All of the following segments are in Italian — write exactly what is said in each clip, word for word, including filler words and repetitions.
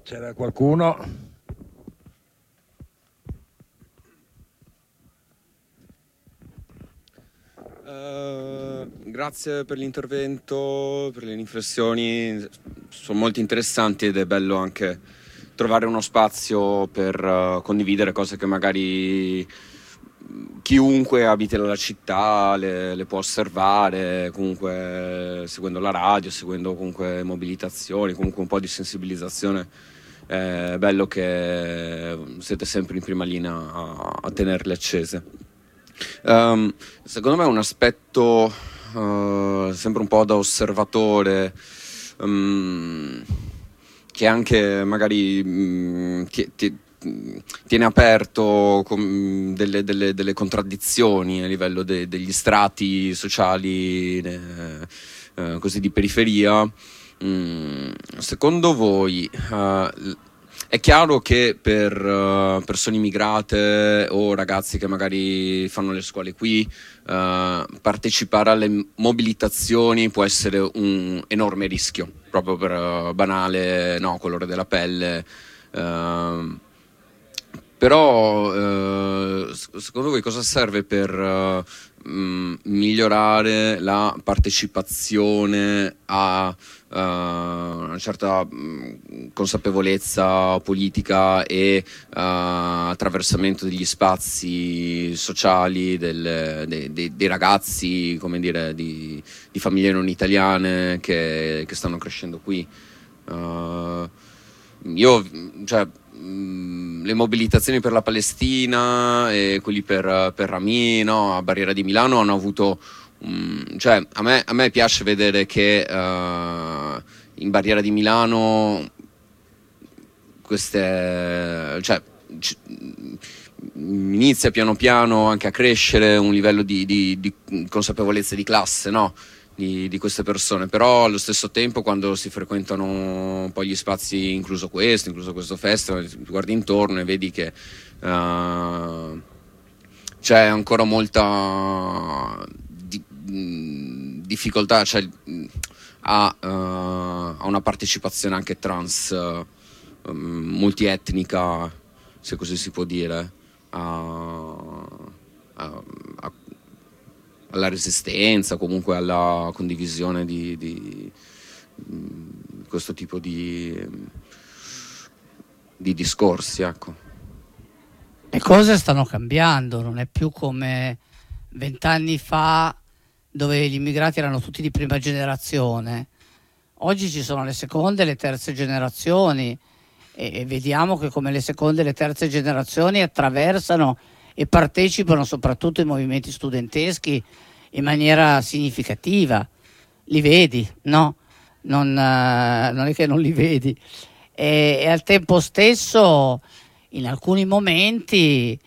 C'era qualcuno? Uh, grazie per l'intervento, per le riflessioni, sono molto interessanti ed è bello anche trovare uno spazio per uh, condividere cose che magari chiunque abiti nella città le, le può osservare, comunque seguendo la radio, seguendo comunque mobilitazioni, comunque un po' di sensibilizzazione. È bello che siete sempre in prima linea a, a tenerle accese. Um, secondo me è un aspetto uh, sempre un po' da osservatore, um, che anche magari um, ti, ti, tiene aperto com, delle, delle, delle contraddizioni a livello de, degli strati sociali eh, eh, così di periferia. Mm, secondo voi uh, è chiaro che per uh, persone immigrate o ragazzi che magari fanno le scuole qui, uh, partecipare alle mobilitazioni può essere un enorme rischio, proprio per uh, banale no, colore della pelle. Uh, però uh, secondo voi cosa serve per uh, mh, migliorare la partecipazione a Uh, una certa mh, consapevolezza politica e uh, attraversamento degli spazi sociali del, de, de, dei ragazzi, come dire, di, di famiglie non italiane che, che stanno crescendo qui. Uh, io, cioè, mh, le mobilitazioni per la Palestina e quelli per, per Rami, no, a Barriera di Milano hanno avuto Mm, cioè a me, a me piace vedere che uh, in Barriera di Milano queste cioè c- inizia piano piano anche a crescere un livello di, di, di consapevolezza di classe, no? Di, di queste persone, però allo stesso tempo quando si frequentano un po' gli spazi, incluso questo, incluso questo festival, ti guardi intorno e vedi che uh, c'è ancora molta difficoltà, cioè a, uh, a una partecipazione anche trans uh, multietnica, se così si può dire, a, a, a, alla resistenza, comunque alla condivisione di, di, di questo tipo di, di discorsi, ecco. Le cose stanno cambiando, non è più come vent'anni fa dove gli immigrati erano tutti di prima generazione. Oggi ci sono le seconde e le terze generazioni e, e vediamo che come le seconde e le terze generazioni attraversano e partecipano soprattutto ai movimenti studenteschi in maniera significativa. Li vedi, no? Non, uh, non è che non li vedi. E, e al tempo stesso in alcuni momenti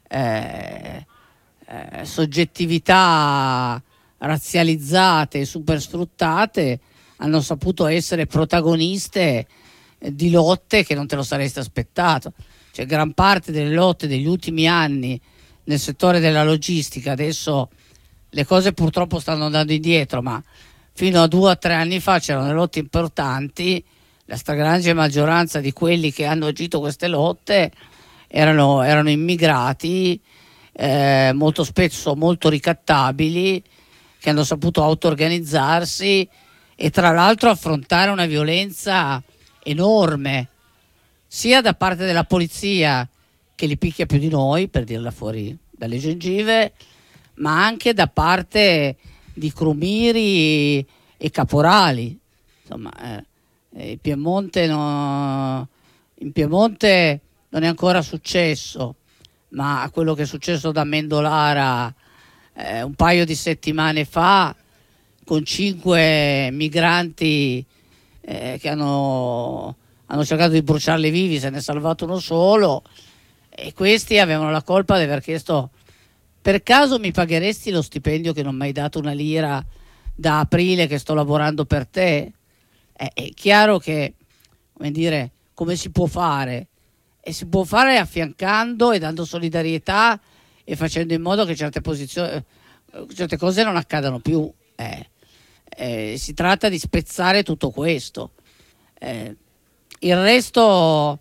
eh, eh, soggettività razzializzate e super sfruttate hanno saputo essere protagoniste di lotte che non te lo saresti aspettato. Cioè, gran parte delle lotte degli ultimi anni nel settore della logistica, adesso le cose purtroppo stanno andando indietro, ma fino a due o tre anni fa c'erano le lotte importanti. La stragrande maggioranza di quelli che hanno agito queste lotte erano, erano immigrati, eh, molto spesso molto ricattabili, che hanno saputo auto-organizzarsi e tra l'altro affrontare una violenza enorme, sia da parte della polizia che li picchia più di noi, per dirla fuori dalle gengive, ma anche da parte di crumiri e caporali. Insomma, eh, in Piemonte, no, in Piemonte non è ancora successo, ma quello che è successo da Mendolara Eh, un paio di settimane fa con cinque migranti eh, che hanno, hanno cercato di bruciarli vivi, se ne è salvato uno solo e questi avevano la colpa di aver chiesto: per caso mi pagheresti lo stipendio che non mi hai dato una lira da aprile che sto lavorando per te? Eh, è chiaro che, come dire, come si può fare? E si può fare affiancando e dando solidarietà e facendo in modo che certe posizioni, certe cose non accadano più. Eh, eh, si tratta di spezzare tutto questo. Eh, il resto,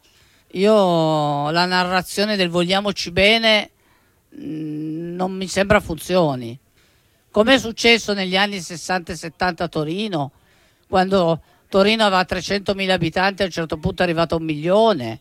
io la narrazione del vogliamoci bene mh, non mi sembra funzioni. Come è successo negli anni sessanta e settanta a Torino, quando Torino aveva trecentomila abitanti, a un certo punto è arrivato a un milione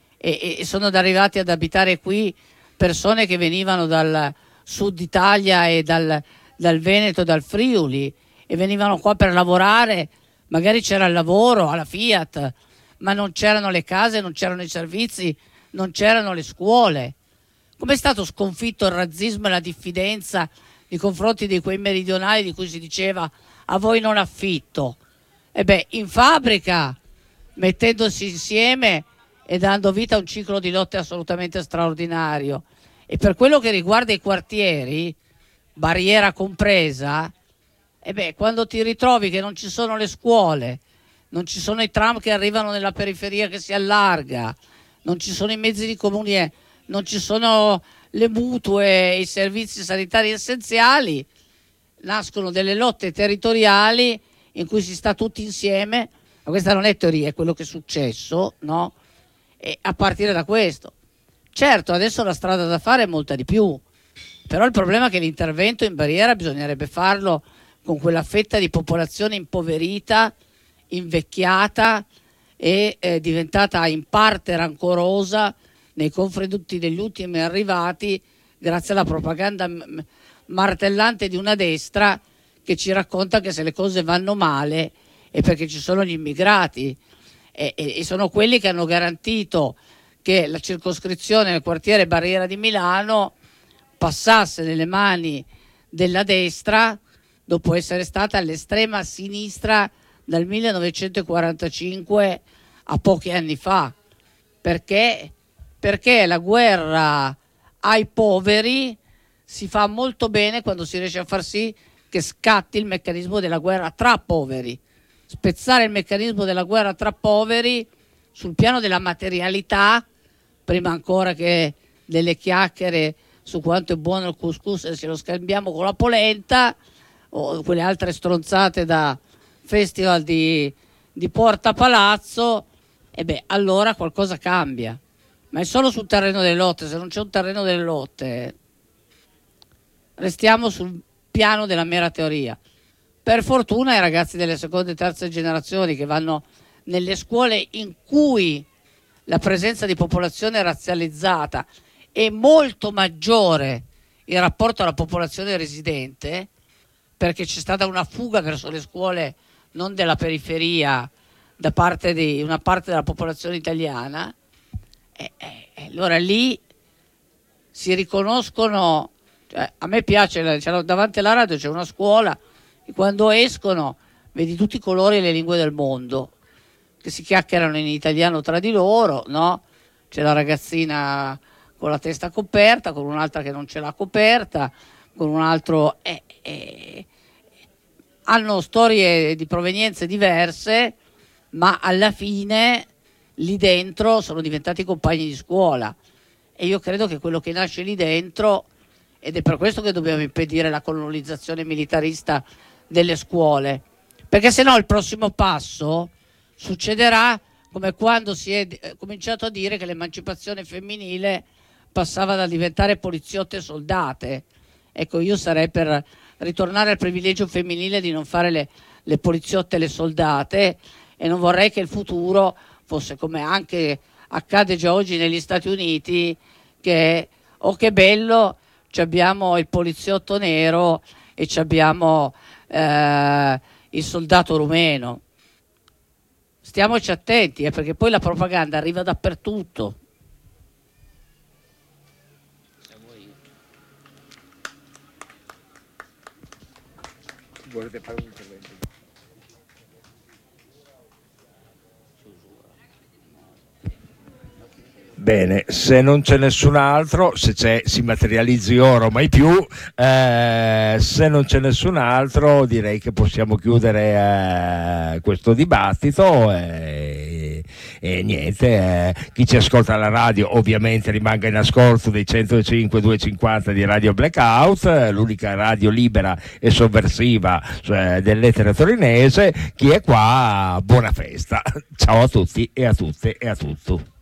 e, e sono arrivati ad abitare qui persone che venivano dal sud Italia e dal, dal Veneto, dal Friuli, e venivano qua per lavorare. Magari c'era il lavoro alla Fiat, ma non c'erano le case, non c'erano i servizi, non c'erano le scuole. Com'è stato sconfitto il razzismo e la diffidenza nei confronti di quei meridionali di cui si diceva a voi non affitto? E beh, in fabbrica, mettendosi insieme e dando vita a un ciclo di lotte assolutamente straordinario. E per quello che riguarda i quartieri, Barriera compresa, e beh, quando ti ritrovi che non ci sono le scuole, non ci sono i tram che arrivano nella periferia che si allarga, non ci sono i mezzi di comunicazione, non ci sono le mutue e i servizi sanitari essenziali, nascono delle lotte territoriali in cui si sta tutti insieme. Ma questa non è teoria, è quello che è successo, no? E a partire da questo, certo, adesso la strada da fare è molta di più, però il problema è che l'intervento in Barriera bisognerebbe farlo con quella fetta di popolazione impoverita, invecchiata e eh, diventata in parte rancorosa nei confronti degli ultimi arrivati, grazie alla propaganda m- martellante di una destra che ci racconta che se le cose vanno male è perché ci sono gli immigrati, e, e, e sono quelli che hanno garantito che la circoscrizione nel quartiere Barriera di Milano passasse nelle mani della destra dopo essere stata all'estrema sinistra dal millenovecentoquarantacinque a pochi anni fa. Perché? Perché la guerra ai poveri si fa molto bene quando si riesce a far sì che scatti il meccanismo della guerra tra poveri. Spezzare il meccanismo della guerra tra poveri sul piano della materialità, prima ancora che delle chiacchiere su quanto è buono il couscous e se lo scambiamo con la polenta o quelle altre stronzate da festival di, di Porta Palazzo, e beh, allora qualcosa cambia. Ma è solo sul terreno delle lotte. Se non c'è un terreno delle lotte, restiamo sul piano della mera teoria. Per fortuna i ragazzi delle seconde e terze generazioni che vanno nelle scuole in cui la presenza di popolazione razzializzata è molto maggiore in rapporto alla popolazione residente, perché c'è stata una fuga verso le scuole non della periferia da parte di una parte della popolazione italiana, e, e, e allora lì si riconoscono, cioè, a me piace, c'è, davanti alla radio c'è una scuola e quando escono vedi tutti i colori e le lingue del mondo che si chiacchierano in italiano tra di loro, no? C'è la ragazzina con la testa coperta, con un'altra che non ce l'ha coperta, con un altro eh, eh, hanno storie di provenienze diverse, ma alla fine lì dentro sono diventati compagni di scuola. E io credo che quello che nasce lì dentro, ed è per questo che dobbiamo impedire la colonizzazione militarista delle scuole, perché se no il prossimo passo succederà come quando si è eh, cominciato a dire che l'emancipazione femminile passava da diventare poliziotte e soldate. Ecco, io sarei per ritornare al privilegio femminile di non fare le, le poliziotte e le soldate, e non vorrei che il futuro fosse come anche accade già oggi negli Stati Uniti, che oh che bello, ci abbiamo il poliziotto nero e ci abbiamo eh, il soldato rumeno. Stiamoci attenti, eh, perché poi la propaganda arriva dappertutto. Volete fare un intervento? Bene, se non c'è nessun altro, se c'è si materializzi ora o mai più, eh, se non c'è nessun altro direi che possiamo chiudere eh, questo dibattito e, e niente, eh, chi ci ascolta alla radio ovviamente rimanga in ascolto dei centocinque duecentocinquanta di Radio Blackout, l'unica radio libera e sovversiva, cioè, dell'etere torinese. Chi è qua, buona festa, ciao a tutti e a tutte e a tutto.